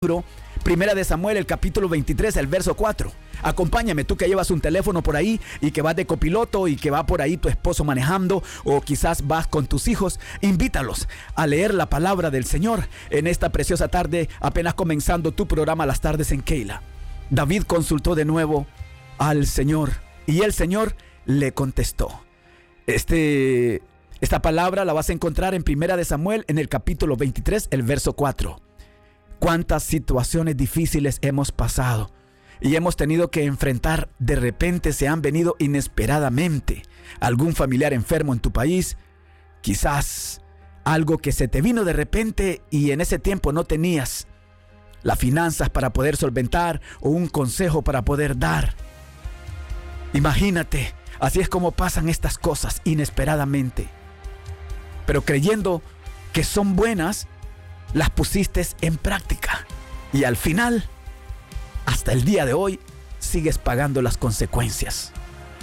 libro, Primera de Samuel, el capítulo 23, el verso 4. Acompáñame, tú que llevas un teléfono por ahí y que vas de copiloto y que va por ahí tu esposo manejando, o quizás vas con tus hijos. Invítalos a leer la palabra del Señor en esta preciosa tarde, apenas comenzando tu programa Las Tardes en Keila. David consultó de nuevo al Señor y el Señor le contestó. Esta palabra la vas a encontrar en Primera de Samuel, en el capítulo 23, el verso 4. Cuántas situaciones difíciles hemos pasado y hemos tenido que enfrentar. De repente se han venido inesperadamente. Algún familiar enfermo en tu país, quizás algo que se te vino de repente y en ese tiempo no tenías las finanzas para poder solventar o un consejo para poder dar. Imagínate, así es como pasan estas cosas inesperadamente. Pero creyendo que son buenas, las pusiste en práctica y al final, hasta el día de hoy, sigues pagando las consecuencias.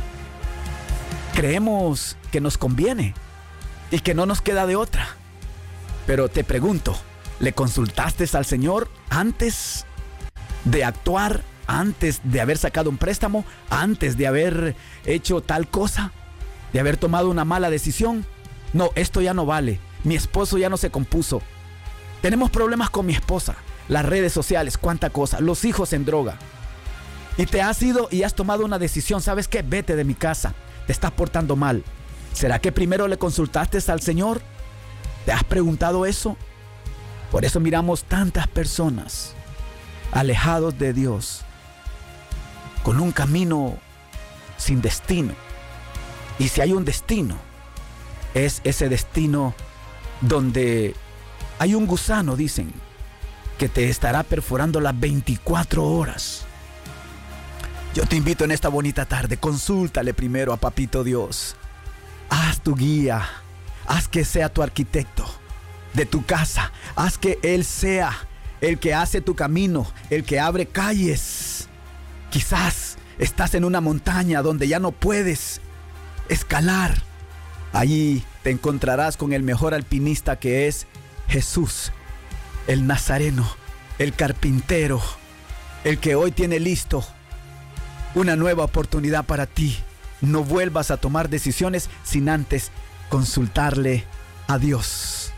Creemos que nos conviene y que no nos queda de otra. Pero te pregunto, ¿le consultaste al Señor antes de actuar, antes de haber sacado un préstamo, antes de haber hecho tal cosa, de haber tomado una mala decisión? No, esto ya no vale. Mi esposo ya no se compuso. Tenemos problemas con mi esposa, las redes sociales, cuánta cosa, los hijos en droga. Y te has ido y has tomado una decisión. ¿Sabes qué? Vete de mi casa. Te estás portando mal. ¿Será que primero le consultaste al Señor? ¿Te has preguntado eso? Por eso miramos tantas personas alejados de Dios, con un camino sin destino. Y si hay un destino, es ese destino donde hay un gusano, dicen, que te estará perforando las 24 horas. Yo te invito en esta bonita tarde, consúltale primero a Papito Dios. Haz tu guía, haz que sea tu arquitecto de tu casa. Haz que Él sea el que hace tu camino, el que abre calles. Quizás estás en una montaña donde ya no puedes escalar. Allí te encontrarás con el mejor alpinista, que es Jesús, el Nazareno, el carpintero, el que hoy tiene listo una nueva oportunidad para ti. No vuelvas a tomar decisiones sin antes consultarle a Dios.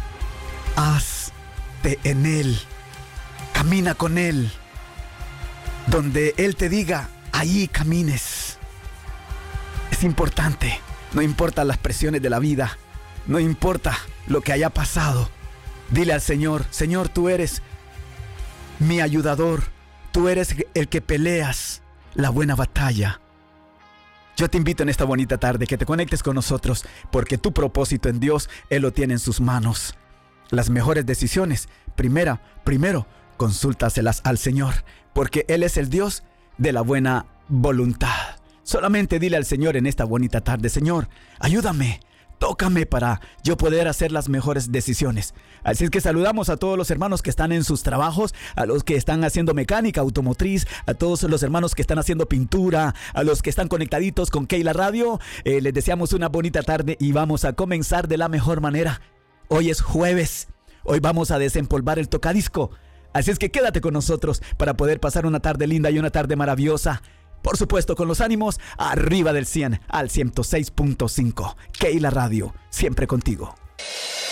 Hazte en Él, camina con Él. Donde Él te diga, allí camines. Es importante, no importa las presiones de la vida, no importa lo que haya pasado. Dile al Señor, Señor, tú eres mi ayudador, tú eres el que peleas la buena batalla. Yo te invito en esta bonita tarde que te conectes con nosotros, porque tu propósito en Dios, Él lo tiene en sus manos. Las mejores decisiones, primero, consúltaselas al Señor, porque Él es el Dios de la buena voluntad. Solamente dile al Señor en esta bonita tarde, Señor, ayúdame. Tócame para yo poder hacer las mejores decisiones. Así es que saludamos a todos los hermanos que están en sus trabajos, a los que están haciendo mecánica, automotriz, a todos los hermanos que están haciendo pintura, a los que están conectaditos con Keila Radio. Les deseamos una bonita tarde y vamos a comenzar de la mejor manera. Hoy es jueves, hoy vamos a desempolvar el tocadisco. Así es que quédate con nosotros para poder pasar una tarde linda y una tarde maravillosa. Por supuesto, con los ánimos arriba del 100 al 106.5. Keila Radio, siempre contigo.